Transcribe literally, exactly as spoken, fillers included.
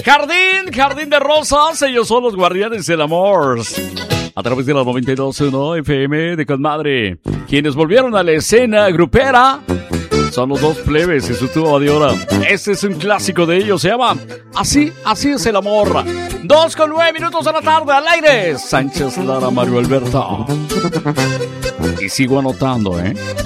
Jardín, Jardín de Rosas, ellos son los guardianes del amor. A través de la noventa y dos punto uno F M de Conmadre. Quienes volvieron a la escena grupera son los dos plebes y su tuba de hora. Este es un clásico de ellos, se llama Así, así es el amor. Dos con nueve minutos de la tarde al aire. Sánchez Lara, Mario Alberto. Y sigo anotando, ¿eh?